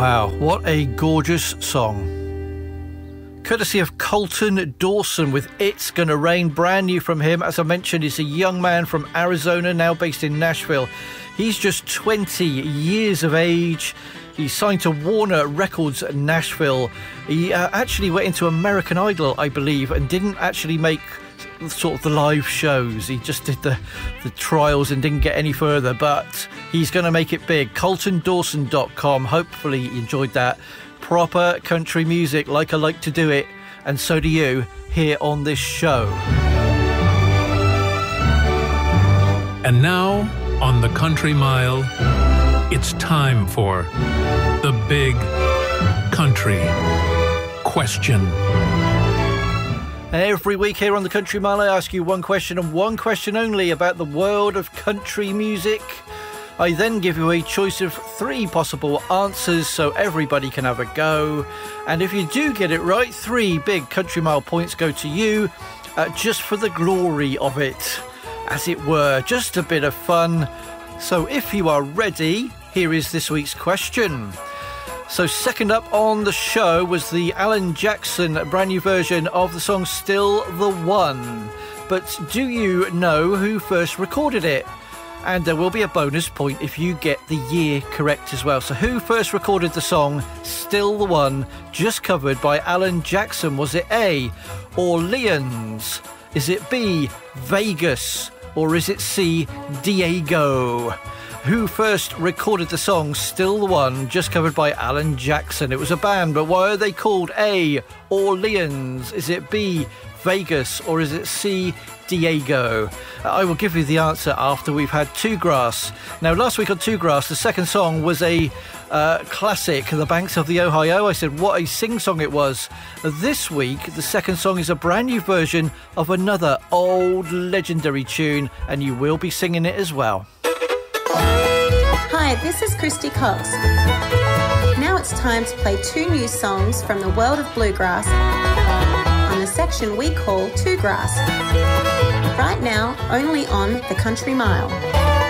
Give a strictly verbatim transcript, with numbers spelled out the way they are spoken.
Wow, what a gorgeous song. Courtesy of Colton Dawson with It's Gonna Rain, brand new from him. As I mentioned, he's a young man from Arizona, now based in Nashville. He's just twenty years of age. He signed to Warner Records Nashville. He uh, actually went into American Idol, I believe, and didn't actually make sort of the live shows. He just did the, the trials and didn't get any further, but he's going to make it big. colton dawson dot com. Hopefully you enjoyed that. Proper country music like I like to do it, and so do you here on this show. And now on the Country Mile, it's time for the Big Country Question. Every week here on the Country Mile, I ask you one question and one question only about the world of country music. I then give you a choice of three possible answers so everybody can have a go. And if you do get it right, three big Country Mile points go to you, uh, just for the glory of it, as it were. Just a bit of fun. So if you are ready, here is this week's question. So second up on the show was the Alan Jackson brand new version of the song Still the One. But do you know who first recorded it? And there will be a bonus point if you get the year correct as well. So who first recorded the song Still the One, just covered by Alan Jackson? Was it A, Orleans? Is it B, Vegas? Or is it C, Diego? Who first recorded the song Still the One, just covered by Alan Jackson? It was a band, but why are they called A, Orleans? Is it B, Vegas? Or is it C, Diego? I will give you the answer after we've had Two Grass. Now, last week on Two Grass, the second song was a uh, classic, The Banks of the Ohio. I said what a sing-song it was. This week, the second song is a brand new version of another old legendary tune, and you will be singing it as well. Hi, this is Christy Cox. Now it's time to play two new songs from the world of bluegrass on the section we call Two Grass. Right now, only on the Country Mile.